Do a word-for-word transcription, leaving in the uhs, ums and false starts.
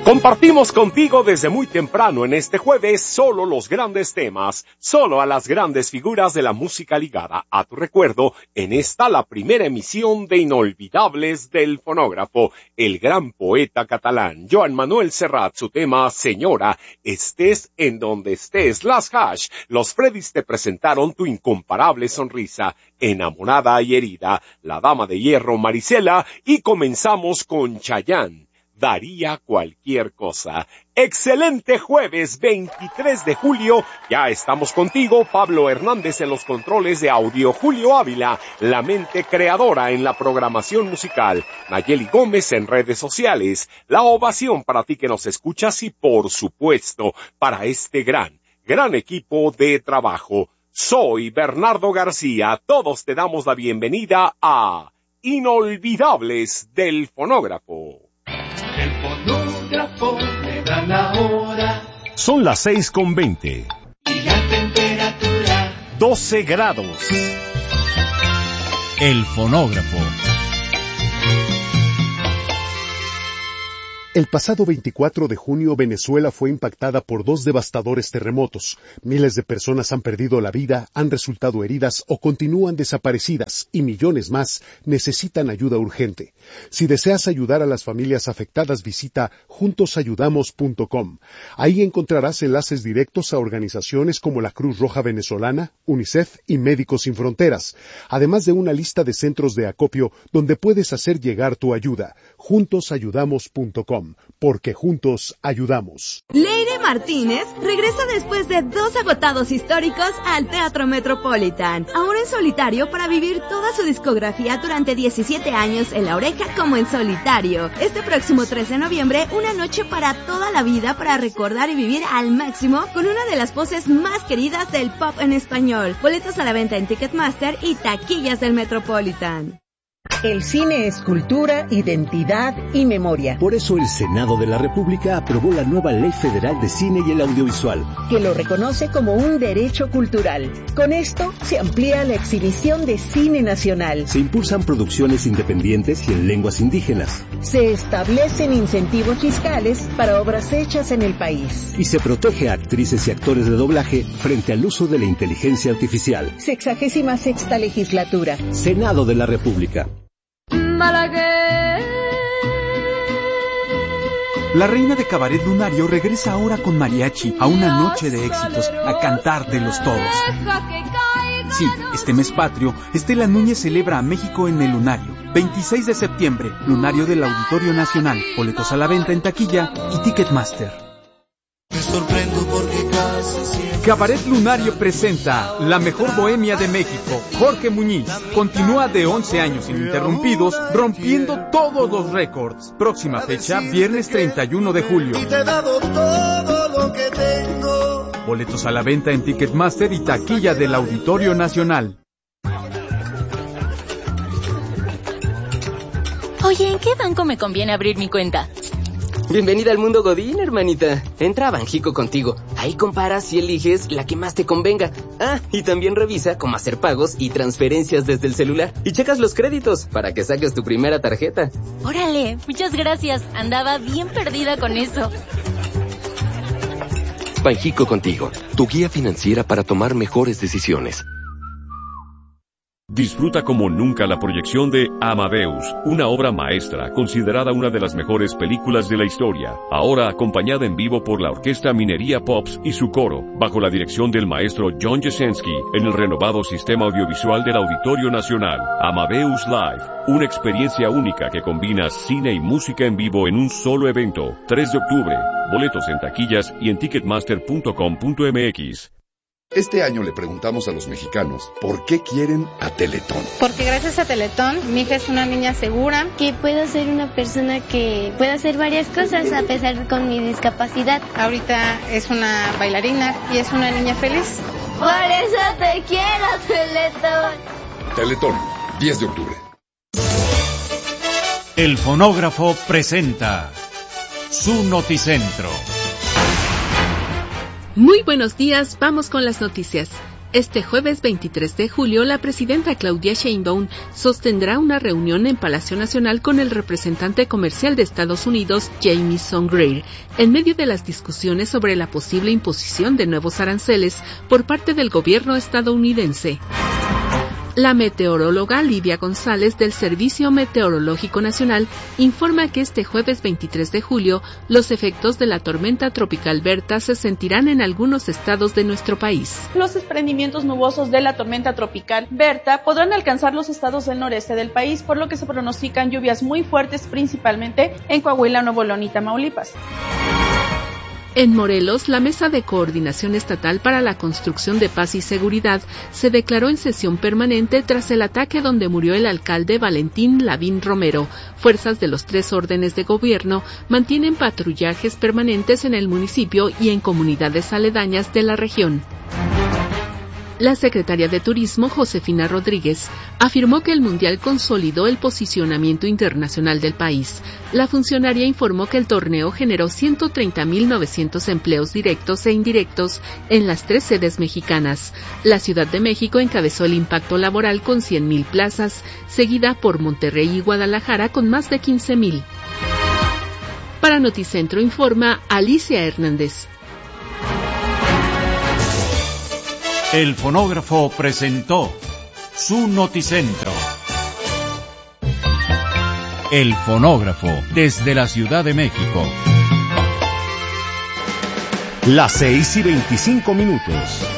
Compartimos contigo desde muy temprano en este jueves solo los grandes temas, solo a las grandes figuras de la música ligada a tu recuerdo en esta la primera emisión de Inolvidables del Fonógrafo. El gran poeta catalán Joan Manuel Serrat, su tema Señora, estés en donde estés. Las Hash, los Freddys te presentaron Tu incomparable sonrisa, Enamorada y herida, La dama de hierro Marisela, y comenzamos con Chayanne, Daría cualquier cosa. Excelente jueves veintitrés de julio, ya estamos contigo, Pablo Hernández en los controles de audio, Julio Ávila, la mente creadora en la programación musical, Nayeli Gómez en redes sociales, la ovación para ti que nos escuchas y por supuesto para este gran, gran equipo de trabajo. Soy Bernardo García, todos te damos la bienvenida a Inolvidables del Fonógrafo. El fonógrafo me da la hora. Son las seis con veinte. Y la temperatura doce grados. El fonógrafo. El pasado veinticuatro de junio, Venezuela fue impactada por dos devastadores terremotos. Miles de personas han perdido la vida, han resultado heridas o continúan desaparecidas, y millones más necesitan ayuda urgente. Si deseas ayudar a las familias afectadas, visita juntos ayudamos punto com. Ahí encontrarás enlaces directos a organizaciones como la Cruz Roja Venezolana, UNICEF y Médicos Sin Fronteras, además de una lista de centros de acopio donde puedes hacer llegar tu ayuda. juntos ayudamos punto com. Porque juntos ayudamos. Leire Martínez regresa después de dos agotados históricos al Teatro Metropolitan, ahora en solitario para vivir toda su discografía durante diecisiete años en La Oreja como en solitario. Este próximo tres de noviembre, una noche para toda la vida para recordar y vivir al máximo con una de las voces más queridas del pop en español. Boletos a la venta en Ticketmaster y taquillas del Metropolitan. El cine es cultura, identidad y memoria. Por eso el Senado de la República aprobó la nueva Ley Federal de Cine y el Audiovisual, que lo reconoce como un derecho cultural. Con esto se amplía la exhibición de cine nacional. Se impulsan producciones independientes y en lenguas indígenas. Se establecen incentivos fiscales para obras hechas en el país. Y se protege a actrices y actores de doblaje frente al uso de la inteligencia artificial. Sexagésima sexta legislatura. Senado de la República. La reina de Cabaret Lunario regresa ahora con mariachi a una noche de éxitos, a cantar de los todos. Sí, este mes patrio, Estela Núñez celebra a México en el Lunario. veintiséis de septiembre, Lunario del Auditorio Nacional. Boletos a la venta en taquilla y Ticketmaster. Me sorprendo porque casi siempre... Cabaret Lunario presenta La Mejor Bohemia de México. Jorge Muñiz continúa de once años ininterrumpidos, rompiendo todos los récords. Próxima fecha, viernes treinta y uno de julio. Y te he dado todo lo que tengo. Boletos a la venta en Ticketmaster y taquilla del Auditorio Nacional. Oye, ¿en qué banco me conviene abrir mi cuenta? Bienvenida al mundo Godín, hermanita. Entra a Banjico Contigo. Ahí comparas y eliges la que más te convenga. Ah, y también revisa cómo hacer pagos y transferencias desde el celular. Y checas los créditos para que saques tu primera tarjeta. Órale, muchas gracias. Andaba bien perdida con eso. Banjico Contigo, tu guía financiera para tomar mejores decisiones. Disfruta como nunca la proyección de Amadeus, una obra maestra considerada una de las mejores películas de la historia, ahora acompañada en vivo por la Orquesta Minería Pops y su coro, bajo la dirección del maestro John Jesensky, en el renovado sistema audiovisual del Auditorio Nacional. Amadeus Live, una experiencia única que combina cine y música en vivo en un solo evento. tres de octubre, boletos en taquillas y en ticketmaster punto com punto m x. Este año le preguntamos a los mexicanos por qué quieren a Teletón. Porque gracias a Teletón, mi hija es una niña segura. Que puedo ser una persona que puede hacer varias cosas a pesar de con mi discapacidad. Ahorita es una bailarina y es una niña feliz. Por eso te quiero, Teletón. Teletón, diez de octubre. El Fonógrafo presenta su Noticentro. Muy buenos días, vamos con las noticias. Este jueves veintitrés de julio, la presidenta Claudia Sheinbaum sostendrá una reunión en Palacio Nacional con el representante comercial de Estados Unidos, Jamieson Greer, en medio de las discusiones sobre la posible imposición de nuevos aranceles por parte del gobierno estadounidense. La meteoróloga Lidia González del Servicio Meteorológico Nacional informa que este jueves veintitrés de julio los efectos de la tormenta tropical Berta se sentirán en algunos estados de nuestro país. Los desprendimientos nubosos de la tormenta tropical Berta podrán alcanzar los estados del noreste del país, por lo que se pronostican lluvias muy fuertes principalmente en Coahuila, Nuevo León y Tamaulipas. En Morelos, la Mesa de Coordinación Estatal para la Construcción de Paz y Seguridad se declaró en sesión permanente tras el ataque donde murió el alcalde Valentín Lavín Romero. Fuerzas de los tres órdenes de gobierno mantienen patrullajes permanentes en el municipio y en comunidades aledañas de la región. La secretaria de Turismo, Josefina Rodríguez, afirmó que el Mundial consolidó el posicionamiento internacional del país. La funcionaria informó que el torneo generó ciento treinta mil novecientos empleos directos e indirectos en las tres sedes mexicanas. La Ciudad de México encabezó el impacto laboral con cien mil plazas, seguida por Monterrey y Guadalajara con más de quince mil. Para Noticentro informa Alicia Hernández. El fonógrafo presentó su Noticentro. El fonógrafo desde la Ciudad de México. Las seis y veinticinco minutos.